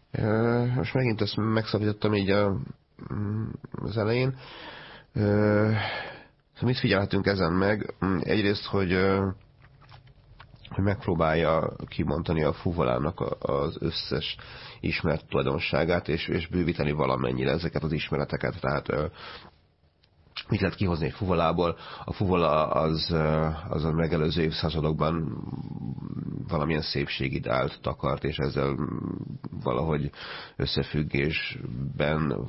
Most megint ezt megszabadítottam így az elején. Mit figyelhetünk ezen meg? Egyrészt, hogy megpróbálja kibontani a fuvolának az összes ismert tulajdonságát, és bővíteni valamennyire ezeket az ismereteket. Tehát mit lehet kihozni egy fuvolából? A fuvola az a megelőző évszázadokban valamilyen szépségideált takart, és ezzel valahogy összefüggésben,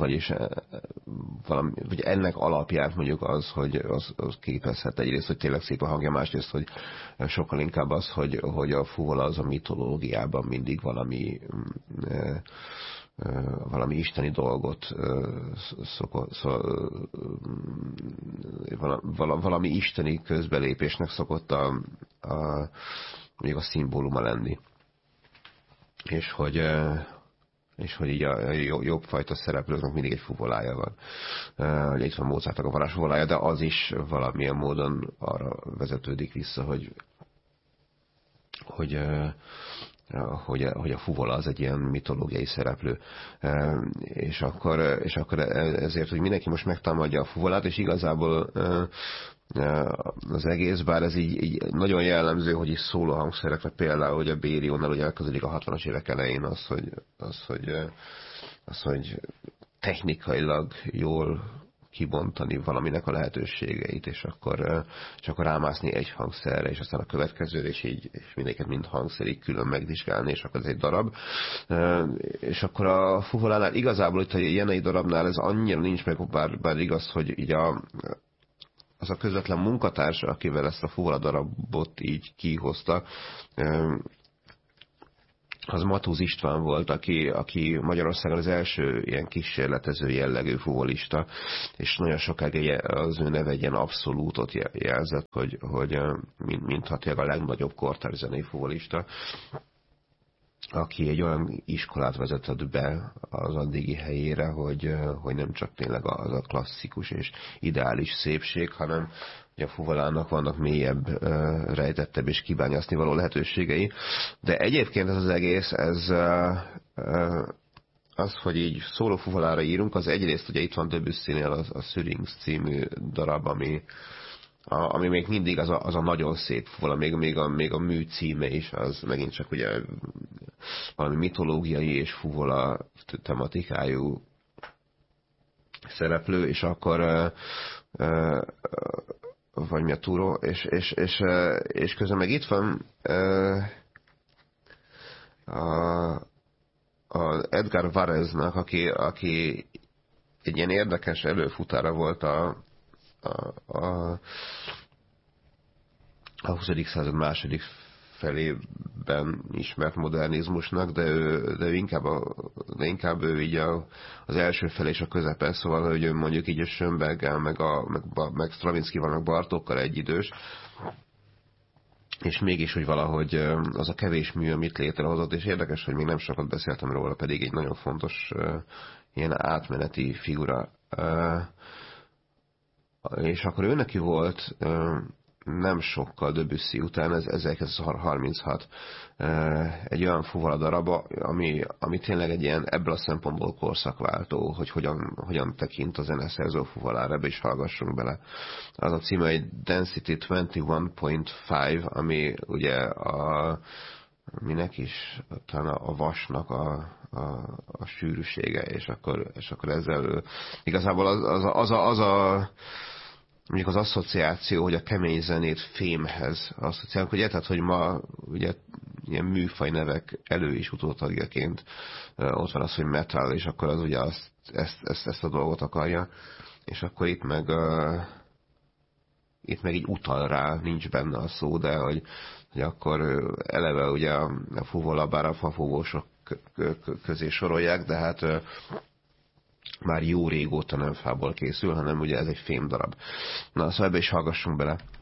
vagy ennek alapját mondjuk az, hogy az képezhet egyrészt, hogy tényleg szép a hangja, másrészt, hogy sokkal inkább az, hogy a fuvola az a mitológiában mindig valami isteni dolgot valami isteni közbelépésnek szokott mondjuk a szimbóluma lenni. És hogy így a jobb fajta szereplőknek mindig egy fuvolája van. Ugye itt van Mozartnak a varázsfuvolája, de az is valamilyen módon arra vezetődik vissza, hogy a fuvola az egy ilyen mitológiai szereplő. És akkor ezért, hogy mindenki most megtámadja a fuvolát, és igazából az egész, bár ez így nagyon jellemző, hogy is szóló hangszerekre, például, hogy a Bérionnal ugye elkezdődik a 60-as évek elején hogy technikailag jól kibontani valaminek a lehetőségeit, és akkor rámászni egy hangszerre, és aztán a következőre, és mindegyiket mind hangszerig külön megvizsgálni, és akkor ez egy darab. És akkor a fuvolánál igazából itt a jenei darabnál ez annyira nincs meg, bár igaz, hogy így az a közvetlen munkatársa, akivel ezt a fuvola darabot így kihozta, az Matúz István volt, aki Magyarországon az első ilyen kísérletező jellegű fuvolista, és nagyon sokáig az ő neve egy ilyen abszolútot jelzett, hogy mintha tényleg a legnagyobb kortárs zenei fuvolista, aki egy olyan iskolát vezetett be az addigi helyére, hogy nem csak tényleg az a klasszikus és ideális szépség, hanem hogy a fuvolának vannak mélyebb, rejtettebb és kibányászni való lehetőségei. De egyébként ez az egész, az, hogy így szóló fuvolára írunk, az egyrészt ugye itt van Debussynél a Syrinx című darab, ami még mindig az a nagyon szép fuvola, még a mű címe is, az megint csak ugye valami mitológiai és fuvola tematikájú szereplő, és akkor vagy mi a túró, és közben meg itt van a Edgar Varèse-nak, aki egy ilyen érdekes előfutára volt a 20. század második felében ismert modernizmusnak, de ő inkább ő így az első fel és a közepe, szóval, hogy ő mondjuk így a Schönberggel, meg Stravinskyval, meg Bartókkal egyidős, és mégis, hogy valahogy az a kevés mű, amit létrehozott, és érdekes, hogy még nem sokat beszéltem róla, pedig egy nagyon fontos ilyen átmeneti figura. És akkor ő neki volt nem sokkal Debussy után, ez 1936, egy olyan fuvola daraba, ami tényleg egy ilyen ebből a szempontból korszakváltó, hogy hogyan tekint a zeneszerző fuvolára, ebbe is hallgassunk bele. Az a címe egy Density 21.5, ami ugye minek is, talán a vasnak a sűrűsége, és akkor ezzel igazából mondjuk az asszociáció, hogy a kemény zenét fémhez asszociálunk, ugye, tehát, hogy ma ugye ilyen műfaj nevek elő- és utótagjaként ott van az, hogy metal, és akkor az ugye ezt a dolgot akarja, és akkor itt meg így utal rá, nincs benne a szó, de hogy akkor eleve ugye a fuvola, bár a fafúvósok közé sorolják, de hát már jó régóta nem fából készül, hanem ugye ez egy fémdarab. Na, szóval ebbe is hallgassunk bele.